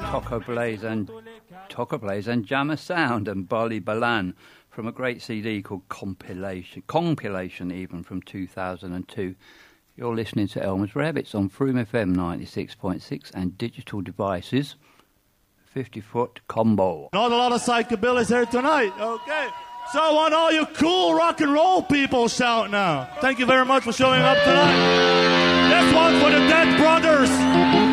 Toco Blaze and Jammer Sound and Bali Balan from a great CD called Compilation even from 2002. You're listening to Elmer's Rabbits on Froome FM 96.6 and digital devices. 50-foot combo. Not a lot of psychobillies here tonight. Okay. So I want all you cool rock and roll people shout now. Thank you very much for showing up tonight. This one for the Dead Brothers.